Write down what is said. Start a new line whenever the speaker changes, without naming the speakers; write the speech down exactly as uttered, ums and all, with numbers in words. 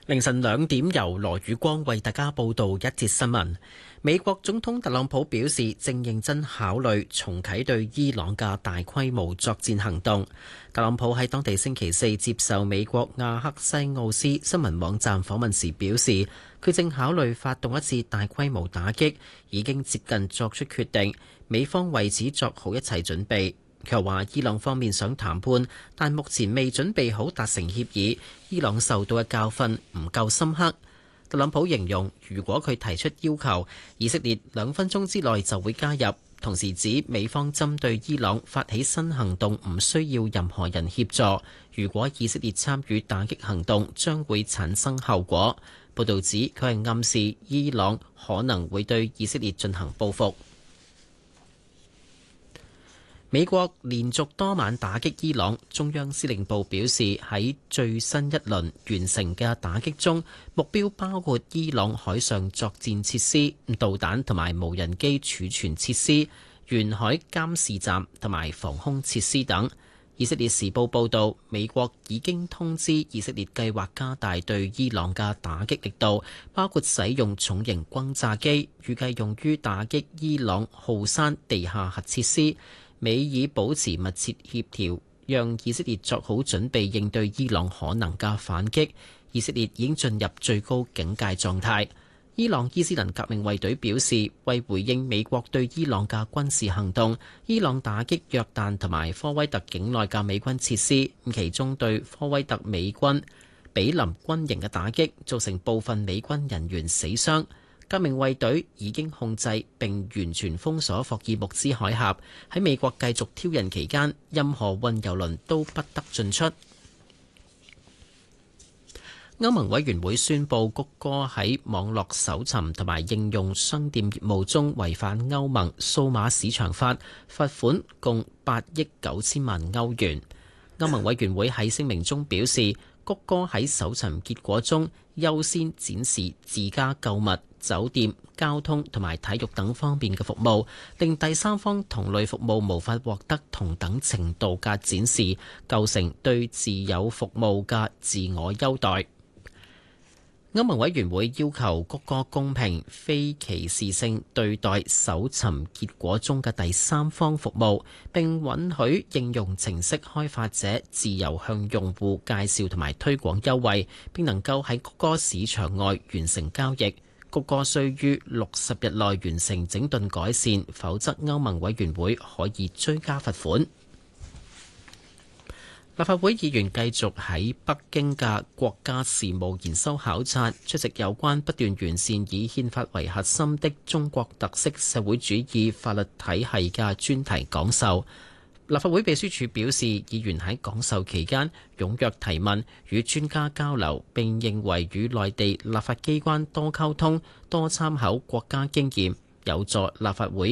凌晨兩點，由羅宇光為大家報道一節新聞。美國總統特朗普表示，正認真考慮重啟對伊朗嘅大規模作戰行動。特朗普喺當地星期四接受美國亞克西奧斯新聞網站訪問時表示，佢正考慮發動一次大規模打擊，已經接近作出決定，美方為此作好一切準備。佢又話伊朗方面想談判，但目前未準備好達成協議。伊朗受到嘅教訓唔夠深刻。特朗普形容，如果佢提出要求，以色列兩分鐘之內就會加入。同時指美方針對伊朗發起新行動唔需要任何人協助。如果以色列參與打擊行動，將會產生後果。報導指佢係暗示伊朗可能會對以色列進行報復。美國連續多晚打擊伊朗，中央司令部表示喺最新一輪完成嘅打擊中，目標包括伊朗海上作戰設施、導彈同埋無人機儲存設施、沿海監視站同埋防空設施等。以色列時報報導，美國已經通知以色列計劃加大對伊朗嘅打擊力度，包括使用重型轟炸機，預計用於打擊伊朗浩山地下核設施。美以保持密切協調，讓以色列作好準備應對伊朗可能嘅反擊。以色列已經進入最高警戒狀態。伊朗伊斯蘭革命衛隊表示，為回應美國對伊朗嘅軍事行動，伊朗打擊約旦同埋科威特境內嘅美軍設施，其中對科威特美軍比林軍營嘅打擊，造成部分美軍人員死傷。革命衛隊已經控制並完全封鎖霍爾木茲海峽，喺美國繼續挑釁期間，任何運油輪都不得進出。歐盟委員會宣布谷歌喺網絡搜尋同埋應用商店業務中違反歐盟數碼市場法，罰款共八億九千萬歐元。歐盟委員會喺聲明中表示，谷歌喺搜尋結果中優先展示自家購物、酒店、交通同埋體育等方面嘅服務，令第三方同類服務無法獲得同等程度嘅展示，構成對自有服務嘅自我優待。歐盟委員會要求谷歌公平、非歧視性對待搜尋結果中嘅第三方服務，並允許應用程式開發者自由向用戶介紹同埋推廣優惠，並能夠喺谷歌市場外完成交易。谷歌需於六十日內完成整頓改善，否則歐盟委員會可以追加罰款。立法會議員繼續喺北京嘅國家事務研修考察，出席有關不斷完善以憲法為核心的中國特色社會主義法律體系嘅專題講授。立法會秘書處表示，議員喺講授期間踴躍提問，與專家交流，並認為與內地立法機關多溝通、多參考國家經驗，有助立法會